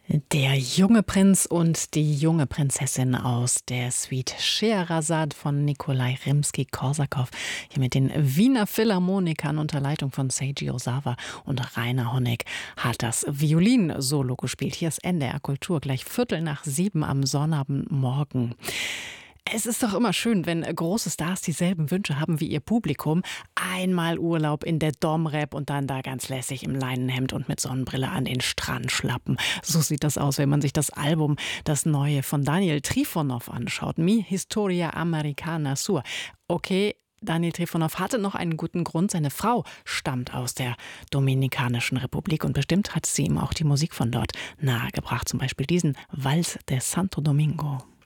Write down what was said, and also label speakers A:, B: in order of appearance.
A: Der junge Prinz und die junge Prinzessin aus der Suite Scheherazade von Nikolai Rimski-Korsakow. Hier mit den Wiener Philharmonikern unter Leitung von Seiji Ozawa und Rainer Honeck hat das Violin-Solo gespielt. Hier ist NDR Kultur, gleich 6:45 am Sonnabendmorgen. Es ist doch immer schön, wenn große Stars dieselben Wünsche haben wie ihr Publikum. Einmal Urlaub in der Domrep und dann da ganz lässig im Leinenhemd und mit Sonnenbrille an den Strand schlappen. So sieht das aus, wenn man sich das Album, das neue von Daniel Trifonov anschaut. Mi Historia Americana Sur. Okay, Daniel Trifonov hatte noch einen guten Grund. Seine Frau stammt aus der Dominikanischen Republik und bestimmt hat sie ihm auch die Musik von dort nahegebracht. Zum Beispiel diesen Vals de Santo Domingo.